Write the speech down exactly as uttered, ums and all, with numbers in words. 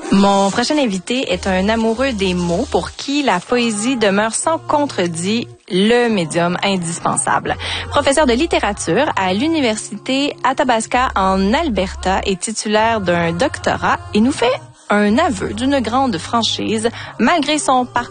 Mon prochain invité est un amoureux des mots pour qui la poésie demeure sans contredit le médium indispensable. Professeur de littérature à l'université Athabasca en Alberta et titulaire d'un doctorat, il nous fait un aveu d'une grande franchise malgré son parcours